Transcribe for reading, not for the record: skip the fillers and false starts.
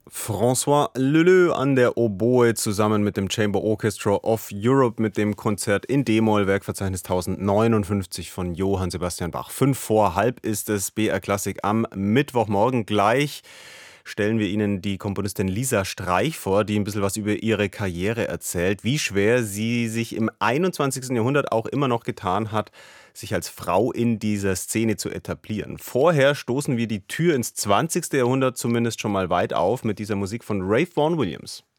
François Leleux an der Oboe zusammen mit dem Chamber Orchestra of Europe mit dem Konzert in D-Moll, Werkverzeichnis 1059 von Johann Sebastian Bach. 5:05 ist es, BR Klassik am Mittwochmorgen. Gleich stellen wir Ihnen die Komponistin Lisa Streich vor, die ein bisschen was über ihre Karriere erzählt, wie schwer sie sich im 21. Jahrhundert auch immer noch getan hat, sich als Frau in dieser Szene zu etablieren. Vorher stoßen wir die Tür ins 20. Jahrhundert zumindest schon mal weit auf mit dieser Musik von Ralph Vaughan Williams.